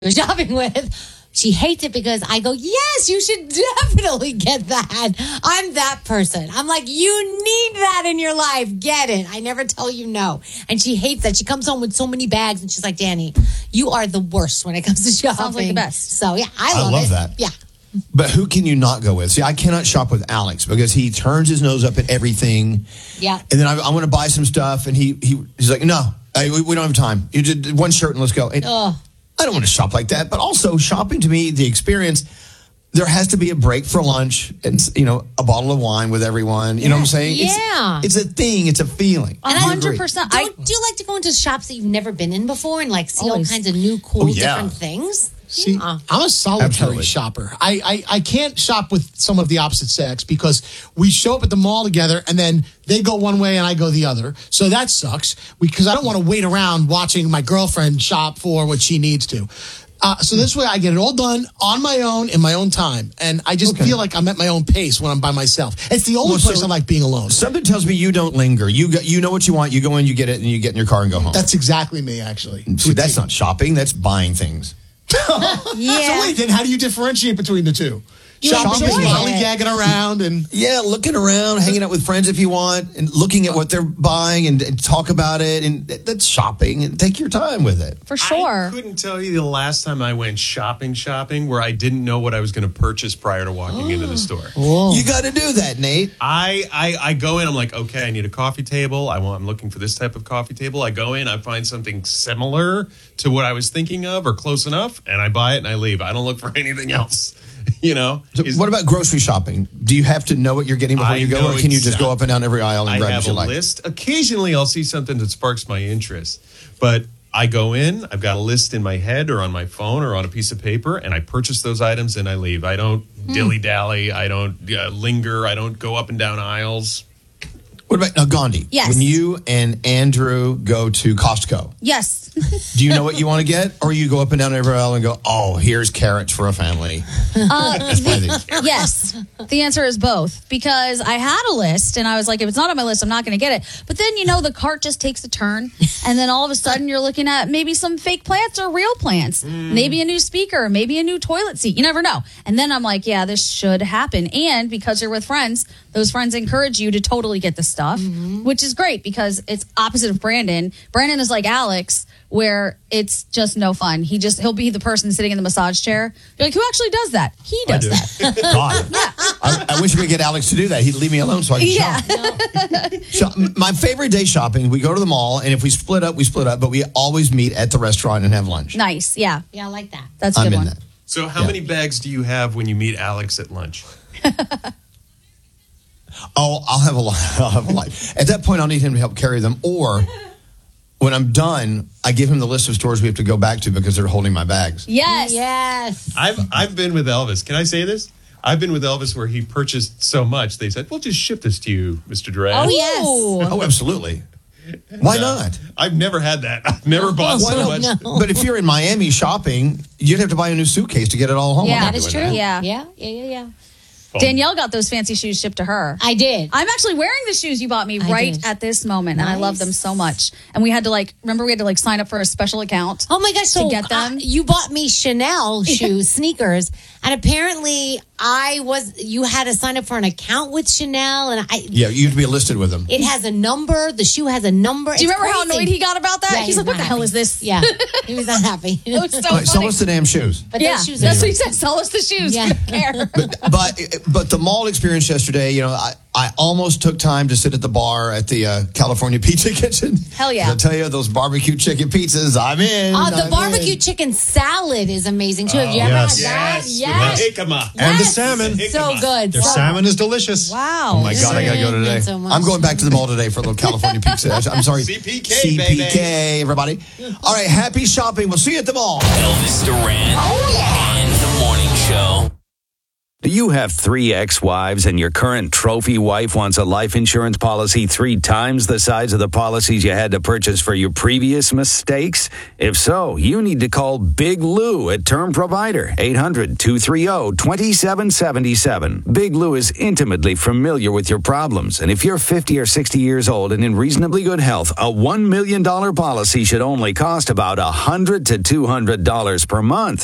shopping with, she hates it because I go, yes, you should definitely get that. I'm that person. I'm like, you need that in your life. Get it. I never tell you no. And she hates that. She comes home with so many bags and she's like, Danny, you are the worst when it comes to shopping. Sounds like the best. So, yeah, I love it. that. Yeah. But who can you not go with? See, I cannot shop with Alex because he turns his nose up at everything. Yeah. And then I want to buy some stuff, and he's like, no, we don't have time. You did one shirt and let's go. And I don't want to shop like that. But also, shopping to me, the experience, there has to be a break for lunch and, a bottle of wine with everyone. You know what I'm saying? Yeah. It's a thing. It's a feeling. 100%. Do you like to go into shops that you've never been in before and like see all Always. kinds of new, cool, yeah. different things? See, I'm a solitary Absolutely. shopper. I can't shop with someone of the opposite sex because we show up at the mall together and then they go one way and I go the other. So that sucks because I don't want to wait around watching my girlfriend shop for what she needs to. So this way I get it all done on my own in my own time. And I just feel like I'm at my own pace when I'm by myself. It's the only place I like being alone. Something tells me you don't linger. You know what you want. You go in, you get it, and you get in your car and go home. That's exactly me, actually. See, that's not shopping. That's buying things. Yeah. So wait, then how do you differentiate between the two? You Shopping is enjoy it. lollygagging around and... Yeah, looking around, hanging out with friends if you want, and looking at what they're buying and talk about it. And that's shopping. And take your time with it. For sure. I couldn't tell you the last time I went shopping where I didn't know what I was going to purchase prior to walking into the store. You got to do that, Nate. I go in, I'm like, okay, I need a coffee table. I'm looking for this type of coffee table. I go in, I find something similar to what I was thinking of or close enough, and I buy it and I leave. I don't look for anything else. So what about grocery shopping? Do you have to know what you're getting before you go, or can you just go up and down every aisle and grab what you like? I have a list. Occasionally, I'll see something that sparks my interest, but I go in, I've got a list in my head or on my phone or on a piece of paper, and I purchase those items and I leave. I don't dilly-dally. I don't linger. I don't go up and down aisles. What about now, Gandhi? Yes. When you and Andrew go to Costco, Yes. do you know what you want to get, or you go up and down every aisle and go, "Oh, here's carrots for a family"? Let's buy these. Yes. The answer is both because I had a list and I was like, if it's not on my list, I'm not going to get it. But then, the cart just takes a turn. And then all of a sudden you're looking at maybe some fake plants or real plants, maybe a new speaker, maybe a new toilet seat. You never know. And then I'm like, yeah, this should happen. And because you're with friends, those friends encourage you to totally get the stuff, which is great because it's opposite of Brandon. Brandon is like Alex, where it's just no fun. He'll be the person sitting in the massage chair. You're like, who actually does that? He does that. God. I wish we could get Alex to do that. He'd leave me alone so I could shop. My favorite day shopping, we go to the mall, and if we split up, we split up, but we always meet at the restaurant and have lunch. Nice. Yeah. Yeah, I like that. That's a I'm good in one. that. So how many bags do you have when you meet Alex at lunch? Oh, I'll have a lot. At that point, I'll need him to help carry them, or when I'm done, I give him the list of stores we have to go back to because they're holding my bags. Yes. Yes. I've been with Elvis. Can I say this? I've been with Elvis where he purchased so much, they said, we'll just ship this to you, Mr. Duran. Oh, yes. Oh, absolutely. Why not? I've never had that. I've never bought so much. No. But if you're in Miami shopping, you'd have to buy a new suitcase to get it all home. Yeah, I'm not That is doing true. Yeah. Yeah. Danielle got those fancy shoes shipped to her. I did. I'm actually wearing the shoes you bought me I right did. at this moment, and I love Nice. them so much. And we had to sign up for a special account. Oh my gosh! So get them? you bought me Chanel shoes, sneakers, and apparently you had to sign up for an account with Chanel, and Yeah, you have to be listed with them. it has a number. The shoe has a number. Do you remember how annoyed he got about that? Yeah, He's like, not "What the hell happy. is this?" Yeah, he was not happy. It was so All right, sell funny. us the damn shoes. But Yeah, those shoes that's are what he said. Sell us the shoes. Yeah. We don't care. But the mall experience yesterday, I almost took time to sit at the bar at the California Pizza Kitchen. Hell yeah. I tell you, those barbecue chicken pizzas, I'm in. The I'm barbecue in. chicken salad is amazing too. Have you ever yes. had that? Yes. Jicama. And the Yes. salmon. So good. Their So- salmon is delicious. Wow. Oh my God, I gotta go today. So much. I'm going back to the mall today for a little California pizza. I'm sorry. CPK, CPK, everybody. All right, happy shopping. We'll see you at the mall. Elvis Duran and the Morning Show. Do you have 3 ex-wives and your current trophy wife wants a life insurance policy 3 times the size of the policies you had to purchase for your previous mistakes? If so, you need to call Big Lou at Term Provider, 800-230-2777. Big Lou is intimately familiar with your problems, and if you're 50 or 60 years old and in reasonably good health, a $1 million policy should only cost about $100 to $200 per month.